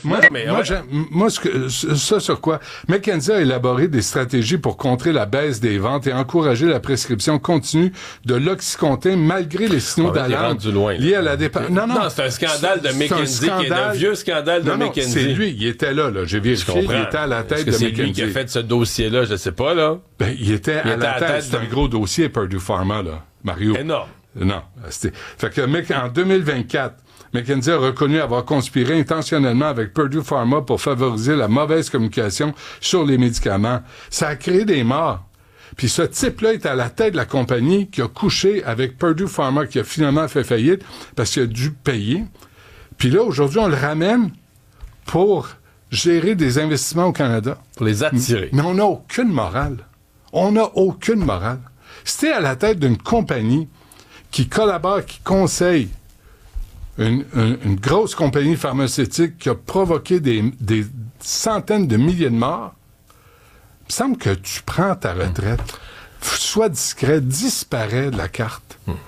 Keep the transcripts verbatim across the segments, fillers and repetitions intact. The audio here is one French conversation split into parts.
moi, mais moi, ouais. moi ce que, ça sur quoi? McKinsey a élaboré des stratégies pour contrer la baisse des ventes et encourager la prescription continue de l'Oxycontin malgré les signaux d'alarme liés à la dépendance. Non, non. Non, c'est un scandale de McKinsey, qui est un vieux scandale de non, non, McKinsey. C'est lui, il était là, là. J'ai vérifié, il était à la tête de McKinsey. C'est lui qui a fait ce dossier-là, je sais pas, là. Ben, il était il à la tête. tête c'est de... un gros dossier, Purdue Pharma, là, Mario. Énorme. Non. C'était... Fait que, mec, en deux mille vingt-quatre, McKinsey a reconnu avoir conspiré intentionnellement avec Purdue Pharma pour favoriser la mauvaise communication sur les médicaments. Ça a créé des morts. Puis ce type-là est à la tête de la compagnie qui a couché avec Purdue Pharma, qui a finalement fait faillite parce qu'il a dû payer. Puis là, aujourd'hui, on le ramène pour gérer des investissements au Canada. Pour les attirer. Mais on n'a aucune morale. On n'a aucune morale. C'était à la tête d'une compagnie qui collabore, qui conseille une, une, une grosse compagnie pharmaceutique qui a provoqué des, des centaines de milliers de morts. Il me semble que tu prends ta retraite, sois discret, disparaît de la carte. Hmm.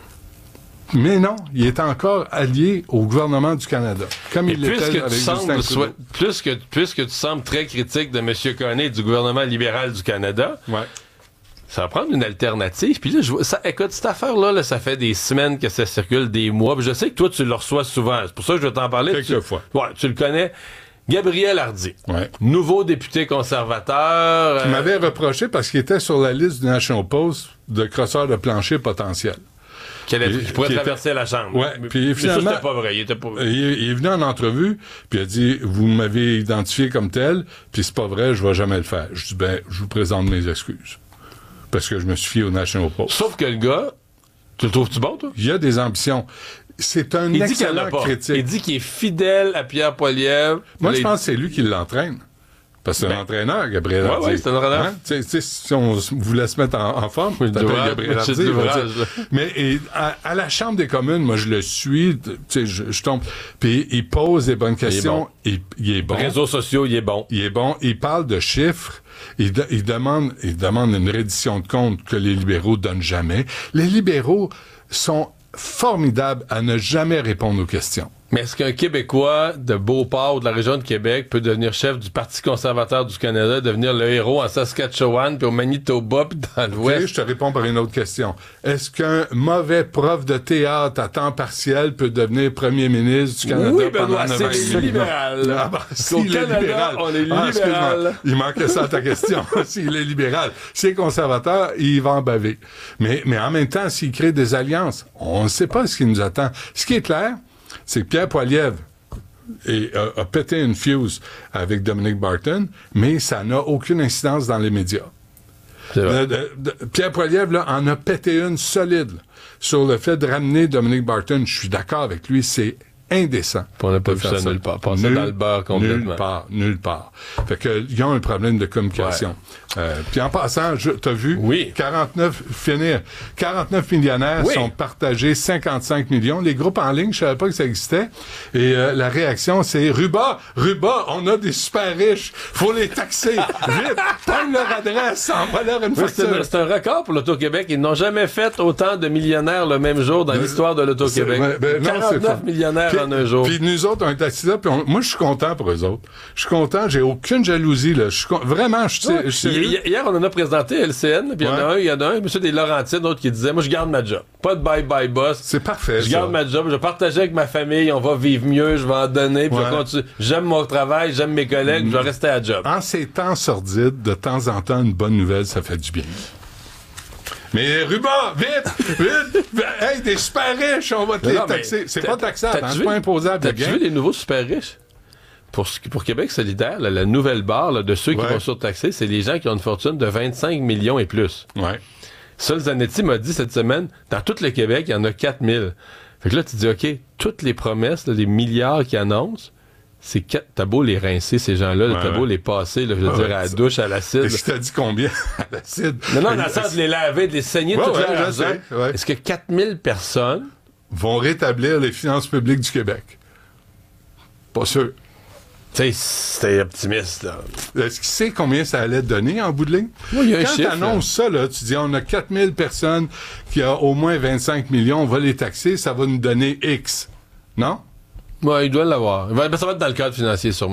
Mais non, il est encore allié au gouvernement du Canada, comme il l'était avec Justin Trudeau. Plus que, plus que tu sembles très critique de M. Koenig et du gouvernement libéral du Canada, ouais. Ça va prendre une alternative. Puis là, je vois, ça, écoute, cette affaire-là, là, ça fait des semaines que ça circule, des mois. Puis je sais que toi, tu le reçois souvent. C'est pour ça que je vais t'en parler. Quelques tu, fois. Ouais, tu le connais. Gabriel Hardy, ouais. nouveau député conservateur. Qui euh... m'avait reproché parce qu'il était sur la liste du National Post de crosseurs de plancher potentiels. Qui pourrait traverser était... la Chambre. Ouais, mais, puis finalement, mais ça, c'était pas vrai. Il était pas vrai. Il, il est venu en entrevue, puis il a dit, vous m'avez identifié comme tel, puis c'est pas vrai, je vais jamais le faire. Je dis, ben, je vous présente mes excuses. Parce que je me suis fié au National Post. Sauf que le gars, tu le trouves-tu bon, toi? Il y a des ambitions. C'est un il excellent dit qu'il critique. Il dit qu'il est fidèle à Pierre Poilievre. Moi, les... je pense que c'est lui qui l'entraîne. Parce que c'est ben, un entraîneur, Gabriel ouais, Hardy. Oui, c'est un entraîneur. Hein? T'sais, t'sais, si on voulait se mettre en, en forme, oui, t'appelles Gabriel Hardy. Ouvrage, mais et, à, à la Chambre des communes, moi, je le suis, je, je tombe. Puis il pose des bonnes questions. Il est bon. Il, il est bon. Réseaux sociaux, il est bon. Il est bon. Il parle de chiffres. Il, de, il, demande, il demande une reddition de compte que les libéraux donnent jamais. Les libéraux sont formidables à ne jamais répondre aux questions. Mais est-ce qu'un Québécois de Beauport ou de la région de Québec peut devenir chef du Parti conservateur du Canada, devenir le héros en Saskatchewan, puis au Manitoba, puis dans l'Ouest? Okay, je te réponds par une autre question. Est-ce qu'un mauvais prof de théâtre à temps partiel peut devenir premier ministre du Canada oui, pendant neuf ans? C'est libéral. Ah, ben, si au il Canada, est libéral. on est ah, libéral. Il manquait ça à ta question. S'il est libéral. S'il est conservateur, il va en baver. Mais, mais en même temps, s'il crée des alliances, on ne sait pas ce qui nous attend. Ce qui est clair, c'est que Pierre Poilievre et, a, a pété une fuse avec Dominic Barton, mais ça n'a aucune incidence dans les médias. De, de, de, Pierre Poilievre là, en a pété une solide là, sur le fait de ramener Dominic Barton. Je suis d'accord avec lui, c'est indécent. On n'a pas vu ça, ça nulle part. Passer dans le beurre complètement. Nulle part, nulle part. Fait que, ils ont un problème de communication. Ouais. Euh, puis en passant, je, t'as vu? Oui. quarante-neuf, finir. quarante-neuf millionnaires oui. sont partagés cinquante-cinq millions. Les groupes en ligne, je savais pas que ça existait. Et euh, la réaction, c'est Ruba, Ruba, on a des super riches. Faut les taxer. Vite, prends leur adresse, envoie-leur une oui, facture. C'est, c'est un record pour l'Auto-Québec. Ils n'ont jamais fait autant de millionnaires le même jour dans ben, l'histoire de l'Auto-Québec. Ben, ben, quarante-neuf millionnaires puis, en un jour. Puis nous autres, on est assis là, puis on, moi, je suis content pour eux autres. Je suis content, j'ai aucune jalousie, là. Je suis con, vraiment, je ouais. suis Hier, on en a présenté L C N, puis il ouais. y en a un, il y en a un, monsieur des Laurentides, l'autre qui disait, moi, je garde ma job. Pas de bye-bye boss. C'est parfait, Je ça. garde ma job, je vais partager avec ma famille, on va vivre mieux, je vais en donner, puis ouais. je continue. J'aime mon travail, j'aime mes collègues, mmh. je vais rester à la job. En ces temps sordides, de temps en temps, une bonne nouvelle, ça fait du bien. Mais Ruba, vite, vite, hey, t'es super riche, on va te non, les taxer. C'est pas taxable, hein, c'est pas imposable. T'as-tu vu les nouveaux super riches? Pour, pour Québec solidaire, là, la nouvelle barre là, de ceux qui ouais. vont surtaxer, c'est les gens qui ont une fortune de vingt-cinq millions et plus. Ouais. Sol Zanetti m'a dit cette semaine, dans tout le Québec, il y en a quatre mille. Fait que là, tu dis, OK, toutes les promesses, là, les milliards qu'ils annoncent, c'est quatre, t'as beau les rincer, ces gens-là, ouais, t'as beau ouais. les passer, là, je veux ouais, dire, ouais, à la douche, à l'acide. Je t'ai dit combien à l'acide? Non, non, dans le sens de les laver, de les saigner ouais, toute ouais, leur argent. Ouais. Est-ce que quatre mille personnes vont rétablir les finances publiques du Québec? Pas sûr. Tu sais, c'était optimiste, là. Est-ce qu'il sait combien ça allait donner en bout de ligne? Oui, il y a un Quand chiffre. Quand t'annonces ça, là, tu dis, on a quatre mille personnes qui ont au moins vingt-cinq millions, on va les taxer, ça va nous donner X. Non? Oui, il doit l'avoir. Ça va être dans le cadre financier, sûrement.